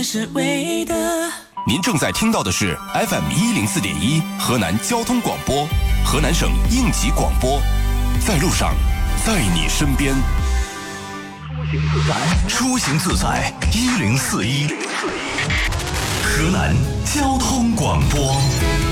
是为的。 您正在听到的是 FM104.1 河南交通广播，河南省应急广播，在路上，在你身边。 出行自在1041，河南交通广播。